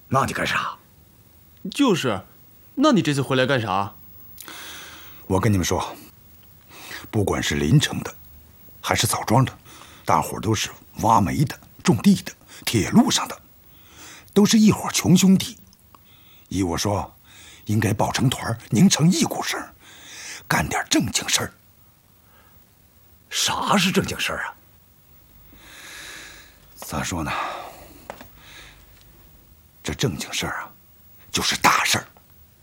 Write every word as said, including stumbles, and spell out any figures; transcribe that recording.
那你干啥？ 就是，那你这次回来干啥？ 我跟你们说，不管是临城的，还是枣庄的，大伙都是挖煤的、种地的、铁路上的，都是一伙穷兄弟。依我说，应该抱成团，拧成一股绳，干点正经事儿。啥是正经事儿啊？咋说呢？这正经事儿啊，就是大事儿。